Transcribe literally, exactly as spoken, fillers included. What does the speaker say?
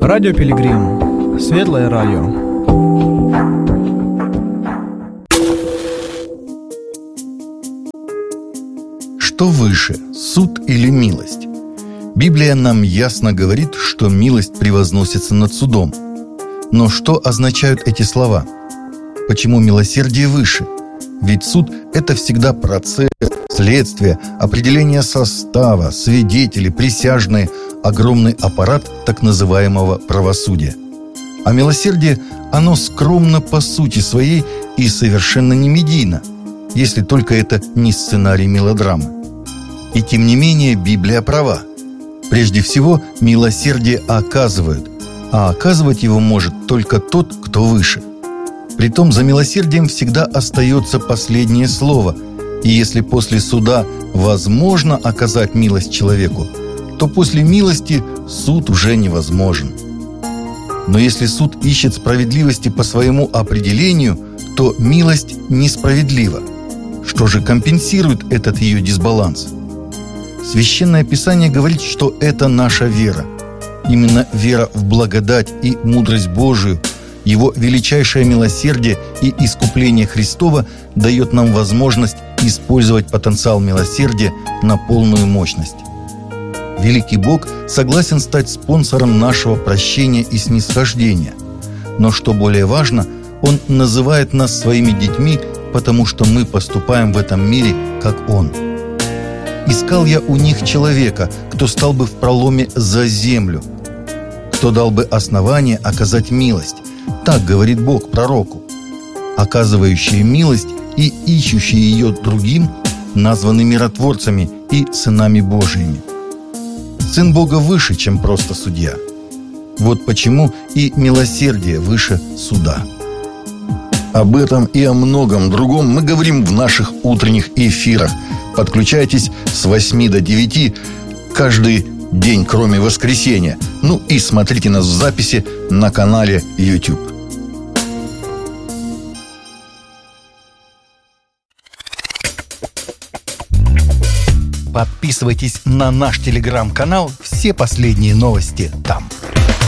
Радио Пилигрим. Светлое радио. Что выше, суд или милость? Библия нам ясно говорит, что милость превозносится над судом. Но что означают эти слова? Почему милосердие выше? Ведь суд – это всегда процесс, следствие, определение состава, свидетели, присяжные, огромный аппарат так называемого правосудия. А милосердие, оно скромно по сути своей и совершенно не медийно, если только это не сценарий мелодрамы. И тем не менее Библия права. Прежде всего, милосердие оказывают, а оказывать его может только тот, кто выше. Притом за милосердием всегда остается последнее слово, и если после суда возможно оказать милость человеку, то после милости суд уже невозможен. Но если суд ищет справедливости по своему определению, то милость несправедлива. Что же компенсирует этот ее дисбаланс? Священное Писание говорит, что это наша вера. Именно вера в благодать и мудрость Божию, Его величайшее милосердие и искупление Христова дает нам возможность использовать потенциал милосердия на полную мощность. Великий Бог согласен стать спонсором нашего прощения и снисхождения. Но что более важно, Он называет нас своими детьми, потому что мы поступаем в этом мире, как Он. «Искал я у них человека, кто стал бы в проломе за землю, кто дал бы основание оказать милость». Так говорит Бог пророку. Оказывающие милость и ищущие ее другим названы миротворцами и сынами Божьими. Сын Бога выше, чем просто судья. Вот почему и милосердие выше суда. Об этом и о многом другом мы говорим в наших утренних эфирах. Подключайтесь с восьми до девяти каждый день, кроме воскресенья. Ну и смотрите нас в записи на канале YouTube. Подписывайтесь на наш телеграм-канал, все последние новости там.